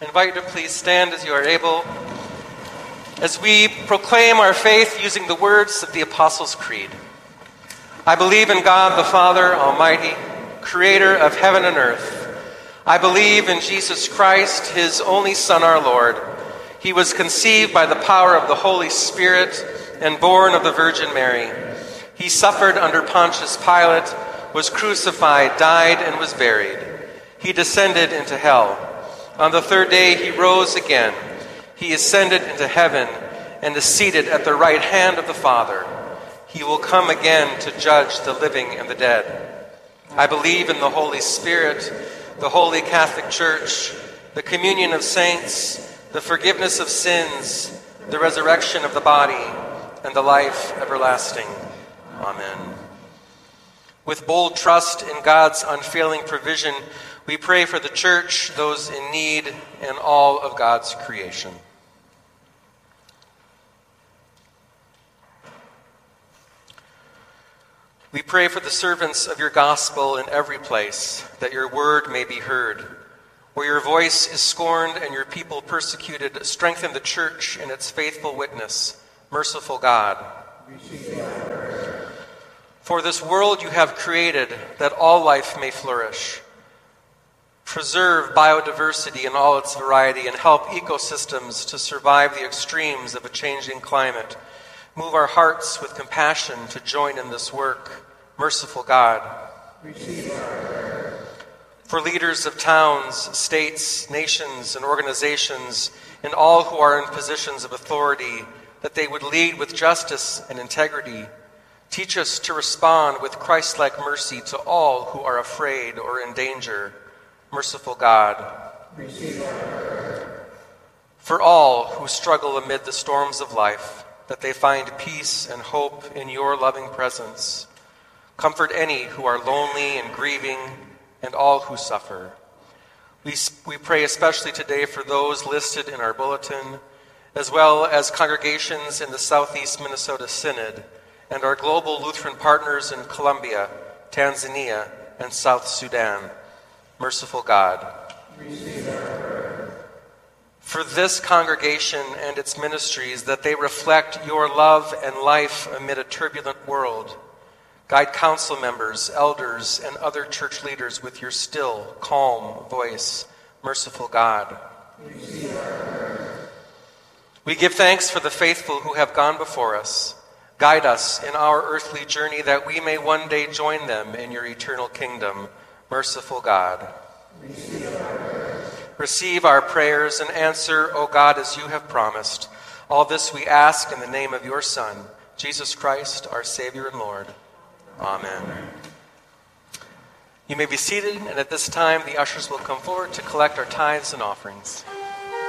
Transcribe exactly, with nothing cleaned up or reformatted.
invite you to please stand as you are able as we proclaim our faith using the words of the Apostles' Creed. I believe in God the Father Almighty, creator of heaven and earth. I believe in Jesus Christ, his only Son, our Lord. He was conceived by the power of the Holy Spirit and born of the Virgin Mary. He suffered under Pontius Pilate, was crucified, died, and was buried. He descended into hell. On the third day he rose again. He ascended into heaven and is seated at the right hand of the Father. He will come again to judge the living and the dead. I believe in the Holy Spirit, the Holy Catholic Church, the communion of saints, the forgiveness of sins, the resurrection of the body, and the life everlasting. Amen. With bold trust in God's unfailing provision, we pray for the church, those in need, and all of God's creation. We pray for the servants of your gospel in every place, that your word may be heard. Where your voice is scorned and your people persecuted, strengthen the church in its faithful witness. Merciful God. For this world you have created, that all life may flourish. Preserve biodiversity in all its variety and help ecosystems to survive the extremes of a changing climate. Move our hearts with compassion to join in this work. Merciful God. For leaders of towns, states, nations, and organizations, and all who are in positions of authority, that they would lead with justice and integrity. Teach us to respond with Christ-like mercy to all who are afraid or in danger. Merciful God. For all who struggle amid the storms of life, that they find peace and hope in your loving presence. Comfort any who are lonely and grieving, and all who suffer. We, we pray especially today for those listed in our bulletin, as well as congregations in the Southeast Minnesota Synod, and our global Lutheran partners in Colombia, Tanzania, and South Sudan. Merciful God. For this congregation and its ministries, that they reflect your love and life amid a turbulent world. Guide council members, elders, and other church leaders with your still, calm voice. Merciful God. We give thanks for the faithful who have gone before us. Guide us in our earthly journey that we may one day join them in your eternal kingdom. Merciful God. Receive our prayers and answer, O God, as you have promised. All this we ask in the name of your Son, Jesus Christ, our Savior and Lord. Amen. You may be seated, and at this time the ushers will come forward to collect our tithes and offerings.